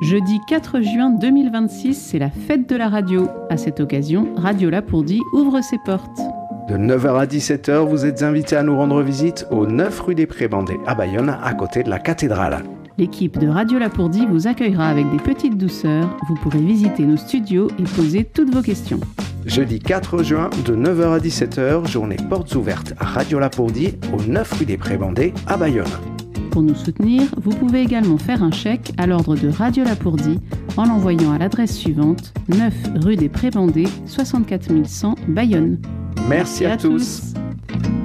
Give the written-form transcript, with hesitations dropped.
Jeudi 4 juin 2026, c'est la fête de la radio. À cette occasion, Radio Lapourdie ouvre ses portes. De 9h à 17h, vous êtes invités à nous rendre visite au 9 rue des Prébandés à Bayonne, à côté de la cathédrale. L'équipe de Radio Lapourdie vous accueillera avec des petites douceurs. Vous pourrez visiter nos studios et poser toutes vos questions. Jeudi 4 juin, de 9h à 17h, journée portes ouvertes à Radio Lapourdie, au 9 rue des Prébandés à Bayonne. Pour nous soutenir, vous pouvez également faire un chèque à l'ordre de Radio Lapourdie en l'envoyant à l'adresse suivante, 9 rue des Prébandés, 64 100 Bayonne. Merci à tous.